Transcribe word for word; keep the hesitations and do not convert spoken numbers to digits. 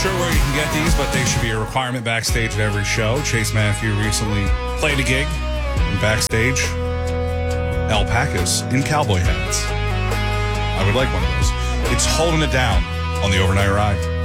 sure where you can get these, but they should be a requirement backstage at every show. Chase Matthew recently played a gig and backstage. Alpacas in cowboy hats. I would like one of those. It's Holding It Down on the Overnight Ride.